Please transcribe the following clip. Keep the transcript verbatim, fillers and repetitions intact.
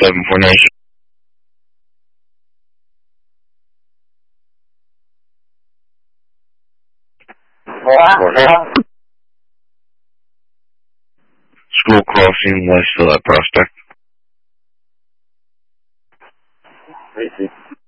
seven four nine. School crossing west of that prospect.